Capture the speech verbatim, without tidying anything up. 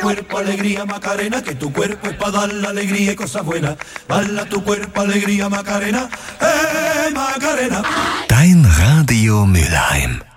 Cuerpo, alegría, Macarena, que tu cuerpo es para dar la alegría y cosas buenas. Bala tu cuerpo, alegría, Macarena, eh, Macarena. Dein Radio Mülheim.